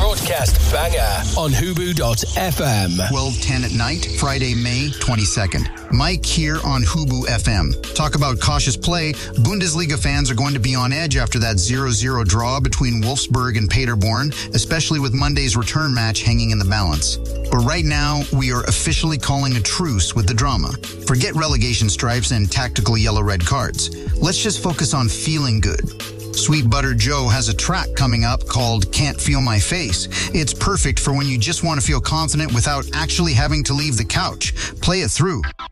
broadcast banger on Hubu.fm. 12:10 at night, Friday, May 22nd. Mike here on Hubu FM. Talk about cautious play. Bundesliga fans are going to be on edge after that 0-0 draw between Wolfsburg and Paderborn, especially with Monday's return match hanging in the balance. But right now, we are officially calling a truce with the drama. Forget relegation stripes and tactical yellow-red cards. Let's just focus on feeling good. Sweet Butter Joe has a track coming up called Can't Feel My Face. It's perfect for when you just want to feel confident without actually having to leave the couch. Play it through.